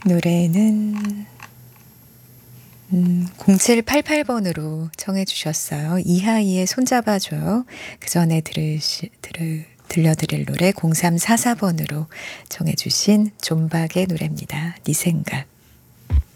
노래는 0788번으로 청해 주셨어요. 이하이의 손잡아줘요. 그 전에 들려드릴 노래 0344번으로 청해 주신 존박의 노래입니다. 네 생각.